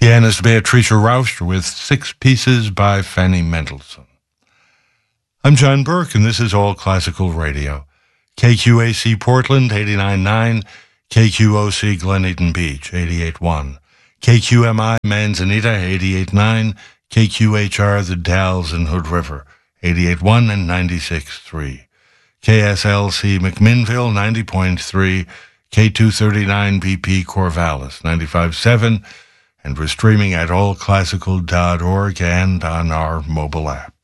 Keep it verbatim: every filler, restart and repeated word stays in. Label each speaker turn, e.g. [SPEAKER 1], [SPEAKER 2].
[SPEAKER 1] Pianist Beatrice Rauscher with Six Pieces by Fanny Mendelssohn. I'm John Burke, and this is All Classical Radio. K Q A C Portland, eighty-nine point nine, K Q O C Glen Eden Beach, eighty-eight point one, K Q M I Manzanita, eighty-eight point nine, K Q H R The Dalles and Hood River, eighty-eight point one and ninety-six point three, K S L C McMinnville, ninety point three, K two thirty-nine B P Corvallis, ninety-five point seven, and we're streaming at all classical dot org and on our mobile app.